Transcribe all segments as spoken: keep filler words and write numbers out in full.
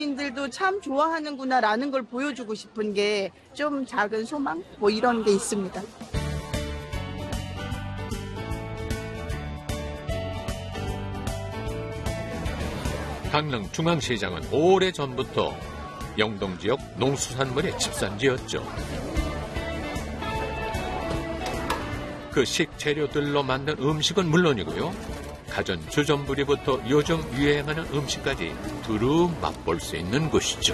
인들도 참 좋아하는구나라는 걸 보여주고 싶은 게 좀 작은 소망? 뭐 이런 게 있습니다. 강릉 중앙시장은 오래전부터 영동 지역 농수산물의 집산지였죠. 그 식재료들로 만든 음식은 물론이고요. 가전 주전부리부터 요즘 유행하는 음식까지 두루 맛볼 수 있는 곳이죠.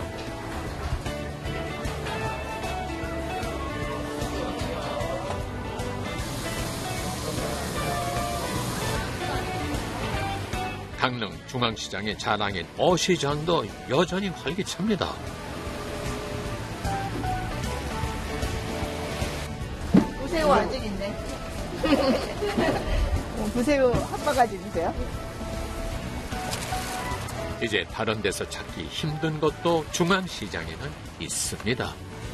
강릉 중앙시장의 자랑인 어시장도 여전히 활기찹니다. 부새우 아직 있네. 부새우 한 바가지 주세요. 이제 다른 데서 찾기 힘든 것도 중앙시장에는 있습니다.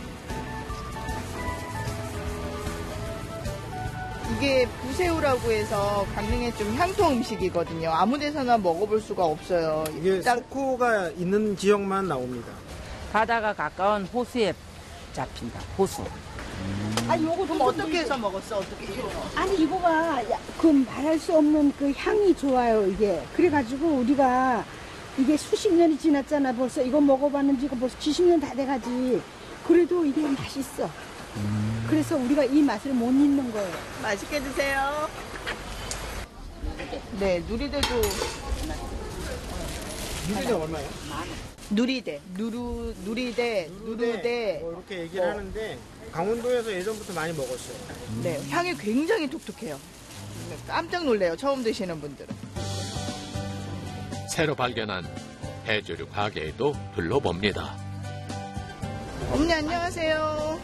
이게 부새우라고 해서 강릉의 좀 향토 음식이거든요. 아무 데서나 먹어볼 수가 없어요. 이게 딱 석호가 있는 지역만 나옵니다. 바다가 가까운 호수에 잡힌다. 호수. 아, 요거 그럼 어떻게 해서 먹었어? 어떻게 해서? 아니 이거가 야- 그 말할 수 없는 그 향이 좋아요 이게. 그래가지고 우리가 이게 수십 년이 지났잖아 벌써. 이거 먹어봤는 지가 벌써 칠십 년 다 돼가지. 그래도 이게 맛있어. 음. 그래서 우리가 이 맛을 못 잊는 거예요. 맛있게 드세요. 네, 누리대도 누리대 얼마예요? 누리대, 누루 누리대, 누르대. 뭐 이렇게 얘기를 어. 하는데 강원도에서 예전부터 많이 먹었어요. 네, 향이 굉장히 독특해요. 깜짝 놀래요. 처음 드시는 분들은. 새로 발견한 해조류 가게에도 둘러봅니다. 어머니 안녕하세요.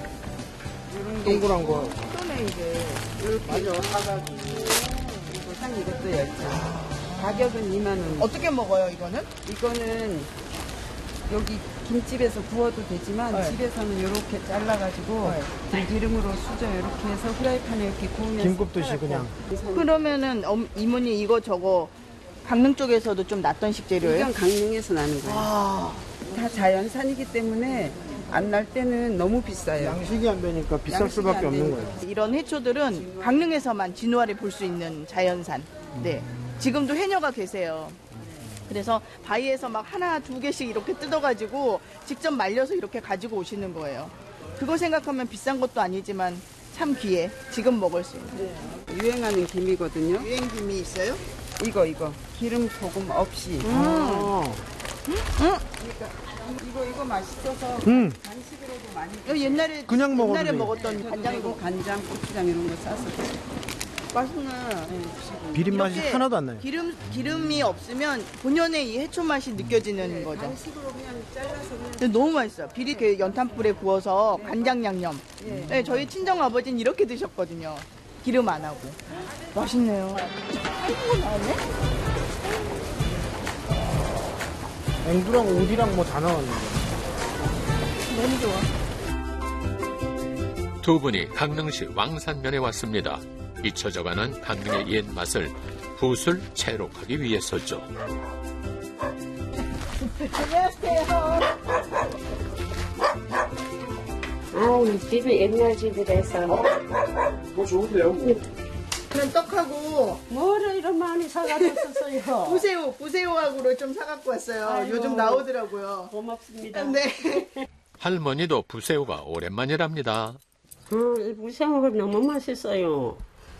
동그란 거. 또네 이게. 이렇게. 맞아, 사각이. 그리고 상 이것도 열자. 가격은 이만 원. 어떻게 먹어요 이거는? 이거는 여기 김집에서 구워도 되지만 네. 집에서는 이렇게 잘라가지고 들기름으로 수저 이렇게 해서 후라이팬에 이렇게 구우면서 김국듯이 그냥. 그러면은 엄- 이모니 이거 저거 강릉 쪽에서도 좀 낫던 식재료예요? 이건 강릉에서 나는 거예요. 아, 다 자연산이기 때문에 안 날 때는 너무 비싸요. 양식이 안 되니까 비쌀 양식이 수밖에 안 없는 되니까. 거예요. 이런 해초들은 강릉에서만 진화를 볼 수 있는 자연산. 네. 지금도 해녀가 계세요. 그래서 바위에서 막 하나 두 개씩 이렇게 뜯어가지고 직접 말려서 이렇게 가지고 오시는 거예요. 그거 생각하면 비싼 것도 아니지만 참 귀해. 지금 먹을 수 있는. 유행하는 김이거든요. 유행김이 있어요? 이거 이거 기름 소금 없이. 아, 이거 이거 맛있어서 음, 간식으로도 많이. 이거 옛날에 그냥 먹어도 옛날에 돼요. 먹었던 그리고 간장이고 간장, 고추장 이런 거 싸서. 맛있네. 비린 맛이 이렇게 하나도 안 나요. 기름 기름이 없으면 본연의 이 해초 맛이 느껴지는 거죠. 간식으로 그냥 잘라서 그냥. 근데 너무 맛있어요. 비리 그 연탄불에 구워서 간장 양념. 네, 저희 친정 아버지는 이렇게 드셨거든요. 기름 안 하고. 맛있네요. 아이고 나왔네. 앵두랑 오디랑 뭐 다 나왔는데. 너무 좋아. 두 분이 강릉시 왕산면에 왔습니다. 잊혀져가는 강릉의 옛 맛을 구슬 채록하기 위해서죠. 안녕하세요. 아 우리 집이 옛날 집이라서. 뭐 좋은데요? 그럼 떡하고 뭐를 이런 많이 사가졌었어요. 부새우, 부새우하고를 좀 사갖고 왔어요. 아이고. 요즘 나오더라고요. 고맙습니다. 네. 할머니도 부새우가 오랜만이랍니다. 어, 이 무생어가 너무 맛있어요.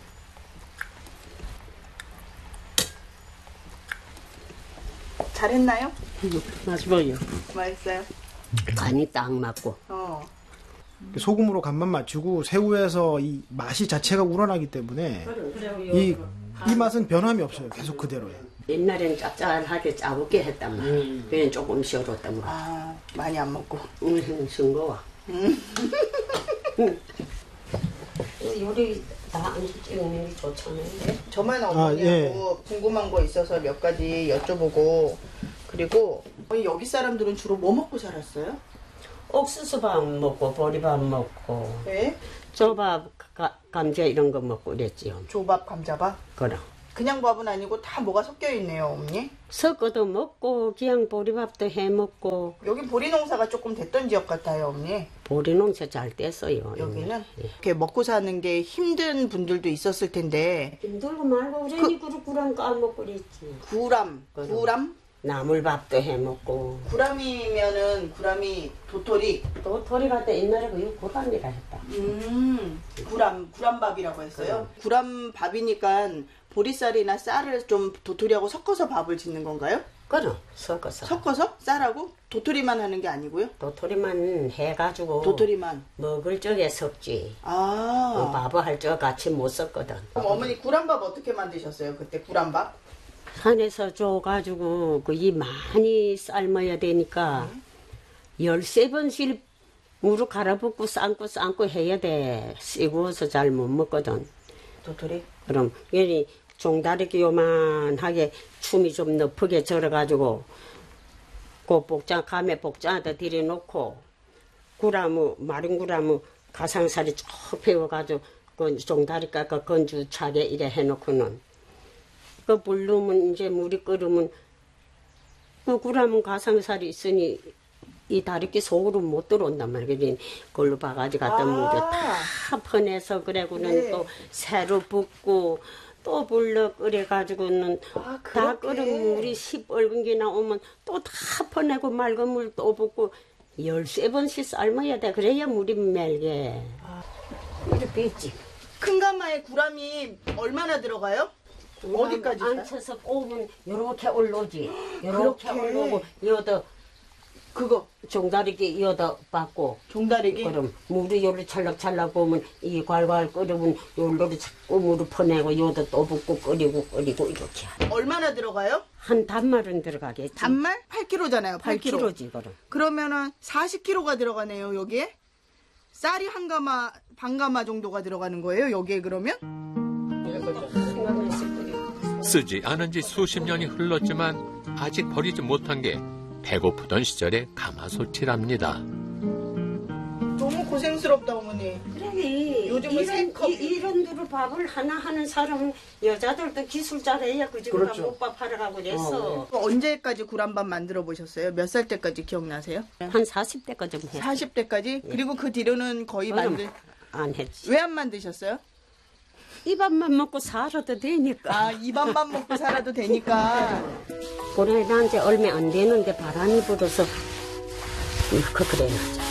잘했나요? 맛있어요. 맛있어요? 간이 딱 맞고. 어. 소금으로 간만 맞추고 새우에서 이 맛이 자체가 우러나기 때문에 이, 이 맛은 변함이 없어요. 계속 그대로예요. 옛날엔 짭짤하게 짜게 했단 말이야. 그냥 조금 시어줬단 말이야. 아, 많이 안 먹고. 응, 싱거워. 요리 다 안주 찍는 게 좋잖아요. 저만 아, 어머니하고 예. 궁금한 거 있어서 몇 가지 여쭤보고. 그리고 어머니 여기 사람들은 주로 뭐 먹고 살았어요? 옥수수밥 먹고 보리밥 먹고 네? 조밥 가- 감자 이런 거 먹고 그랬지요. 조밥, 감자밥? 그럼. 그냥 밥은 아니고 다 뭐가 섞여 있네요, 어머니. 섞어도 먹고 그냥 보리밥도 해 먹고. 여기 보리 농사가 조금 됐던 지역 같아요, 어머니. 보리 농사 잘 됐어요. 여기는 예. 이렇게 먹고 사는 게 힘든 분들도 있었을 텐데. 힘들고 말고 그러니 그, 구람 까먹고 그랬지. 구람, 구람? 나물밥도 해 먹고. 구람이면은 구람이 도토리. 도토리 같은 옛날에 그 고단이라 했다. 음, 구람, 구람밥이라고 했어요. 구람밥이니까 보리쌀이나 쌀을 좀 도토리하고 섞어서 밥을 짓는 건가요? 그럼 섞어서. 섞어서? 쌀하고? 도토리만 하는 게 아니고요? 도토리만 해가지고. 도토리만. 먹을 적에 섞지. 아. 어, 밥을 할 적 같이 못 섞거든. 그럼 어머니 구람밥 어떻게 만드셨어요? 그때 구람밥? 산에서 줘가지고 그 이 많이 삶아야 되니까 열세 번씩 물을 갈아붓고 삶고 삶고 해야 돼. 씹어서 잘 못 먹거든. 도토리? 그럼 여기 종다리기 요만하게 춤이 좀 높게 절어가지고 그 복장 감에 복장에다 들여놓고 구라무 마른 구라무 가상살이 쭉 배워가지고 그 종다리 깎아 건주 차게 이래 해놓고는 그 불르면 이제 물이 끓으면 그 구라무 가상살이 있으니 이 다리끼 속으로 못 들어온단 말이야. 그걸로 바가지 갖다 아~ 물을 다 퍼내서 그래고는 네. 또 새로 붓고 또 불러 끓여가지고는 아, 다 끓은 물이 시뻘건 게 나오면 또 다 퍼내고 맑은 물 또 붓고 열세 번씩 삶아야 돼. 그래야 물이 맑게. 아. 이렇게 있지. 큰 가마에 구람이 얼마나 들어가요? 어디까지? 앉혀서 꼬우면 요렇게 올라오지. 요렇게 올라오고 여기다 그거 종다리기 여기다 받고 종다리기? 그럼 물이 요리 찰락찰락 보면 이 괄괄 끓으면 요리를 자꾸 물을 퍼내고 여기다 또 붓고 끓이고 끓이고 이렇게 얼마나 들어가요? 한 단말은 들어가겠지. 단말? 팔 킬로그램잖아요. 팔 킬로그램. 팔 킬로그램지 그럼. 그러면은 사십 킬로그램가 들어가네요 여기에? 쌀이 한 가마 반 가마 정도가 들어가는 거예요 여기에 그러면? 쓰지 않은 지 수십 년이 흘렀지만 아직 버리지 못한 게 배고프던 시절의 가마솥이랍니다. 너무 고생스럽다 어머니. 그래 요즘은 생컵 이런 데로 밥을 하나 하는 사람은 여자들도 기술 잘해야 그집 그렇죠. 못밥 하러 가고 그랬어. 어, 언제까지 구람밥 만들어 보셨어요? 몇 살 때까지 기억나세요? 한 사십 대까지 했어. 사십 대까지? 그리고 그 뒤로는 거의 만들 안 했지. 왜 안 만드셨어요? 이 밥만 먹고 살아도 되니까. 아, 이 밥만 먹고 살아도 되니까. 올해 난지 얼마 안 되는데 바람이 불어서 이렇게 그래야지.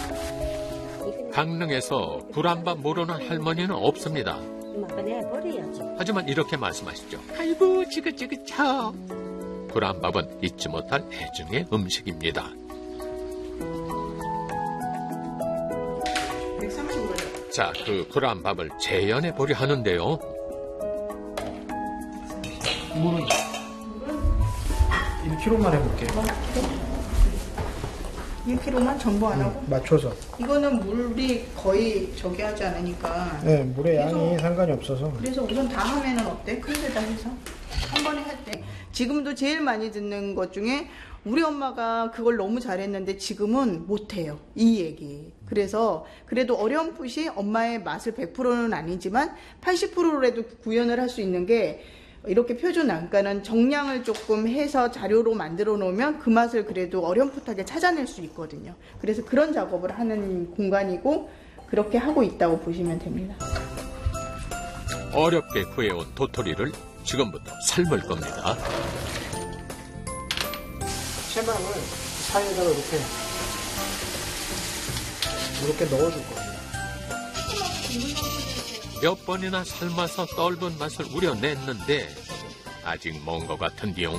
강릉에서 구람밥 모르는 할머니는 없습니다. 막아내버려야지. 하지만 이렇게 말씀하시죠. 아이고 지긋지긋쳐. 구람밥은 잊지 못할 애증의 음식입니다. 자, 그 구람밥을 재현해 보려 하는데요. 물은 일 킬로그램만 해볼게. 일 킬로그램만 전부 안 하고? 맞춰서. 이거는 물이 거의 저기 하지 않으니까. 네, 물의 양이 상관이 없어서. 그래서 우선 다 하면은 어때? 큰 데다 해서. 한 번에 할 때. 지금도 제일 많이 듣는 것 중에 우리 엄마가 그걸 너무 잘했는데 지금은 못해요. 이 얘기. 그래서 그래도 어렴풋이 엄마의 맛을 백 퍼센트는 아니지만 팔십 퍼센트라도 구현을 할 수 있는 게 이렇게 표준 안가는 정량을 조금 해서 자료로 만들어 놓으면 그 맛을 그래도 어렴풋하게 찾아낼 수 있거든요. 그래서 그런 작업을 하는 공간이고 그렇게 하고 있다고 보시면 됩니다. 어렵게 구해온 도토리를 지금부터 삶을 겁니다. 채망을 사이에다가 이렇게 이렇게 넣어줄 거예요. 몇 번이나 삶아서 떫은 맛을 우려냈는데 아직 먼 것 같은데요.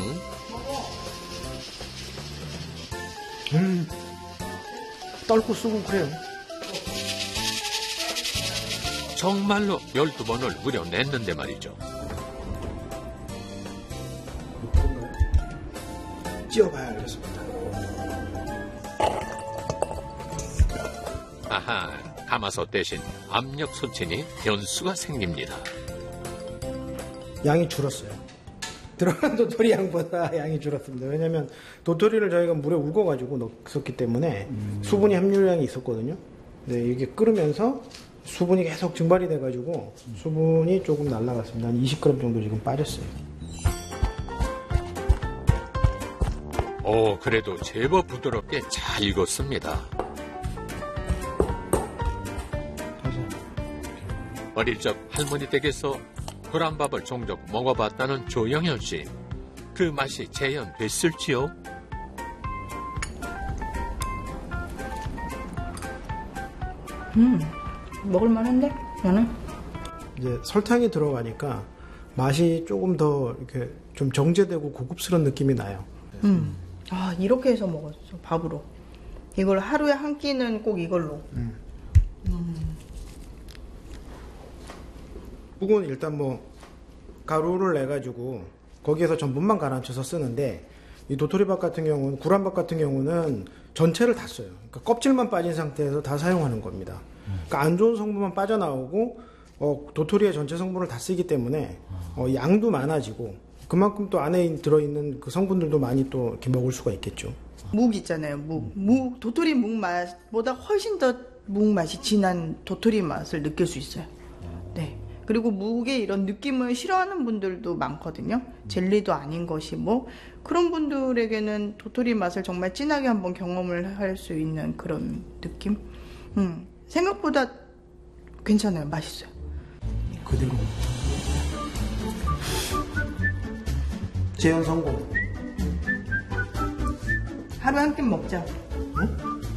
음, 떫고 쓰고 그래요. 정말로 열두 번을 우려냈는데 말이죠. 찧어봐야 알겠습니다. 아하, 가마솥 대신 압력솥이니 변수가 생깁니다. 양이 줄었어요. 들어간 도토리 양보다 양이 줄었습니다. 왜냐하면 도토리를 저희가 물에 우거가지고 넣었기 때문에 음. 수분이 함유량이 있었거든요. 네, 이게 끓으면서 수분이 계속 증발이 돼가지고 수분이 조금 날라갔습니다. 한 이십 그램 정도 지금 빠졌어요. 오, 그래도 제법 부드럽게 잘 익었습니다. 어릴 적 할머니 댁에서 계란밥을 종종 먹어봤다는 조영현 씨. 그 맛이 재현됐을지요? 음, 먹을만한데? 나는? 이제 설탕이 들어가니까 맛이 조금 더 이렇게 좀 정제되고 고급스러운 느낌이 나요. 음. 아, 이렇게 해서 먹었어, 밥으로. 이걸 하루에 한 끼는 꼭 이걸로. 음. 국은 일단 뭐 가루를 내 가지고 거기에서 전분만 가라앉혀서 쓰는데, 이 도토리밥 같은 경우는, 구란밥 같은 경우는 전체를 다 써요. 그러니까 껍질만 빠진 상태에서 다 사용하는 겁니다. 그러니까 안 좋은 성분만 빠져나오고 어, 도토리의 전체 성분을 다 쓰기 때문에 어, 양도 많아지고 그만큼 또 안에 들어있는 그 성분들도 많이 또 이렇게 먹을 수가 있겠죠. 묵 있잖아요, 묵. 묵, 도토리 묵 맛보다 훨씬 더 묵 맛이 진한 도토리 맛을 느낄 수 있어요. 네. 그리고 묵의 이런 느낌을 싫어하는 분들도 많거든요. 젤리도 아닌 것이 뭐 그런 분들에게는 도토리 맛을 정말 진하게 한번 경험을 할 수 있는 그런 느낌. 음, 생각보다 괜찮아요, 맛있어요. 그대로 재현 성공. 하루 한 끼 먹자. 응?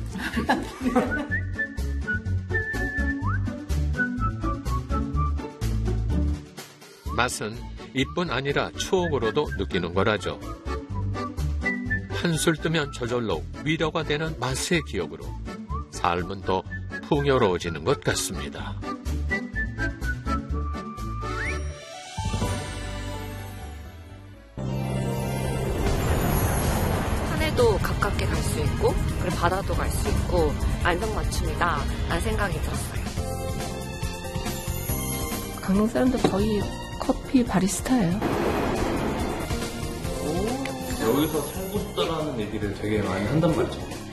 맛은 이뿐 아니라 추억으로도 느끼는 거라죠. 한술 뜨면 저절로 위로가 되는 맛의 기억으로 삶은 더 풍요로워지는 것 같습니다. 산에도 가깝게 갈 수 있고 그리고 바다도 갈 수 있고 안성맞춤이다 라는 생각이 들었어요. 강릉 사람들 거의 커피 바리스타예요. 여기서 살고 싶다라는 얘기를 되게 많이 한단 말이죠.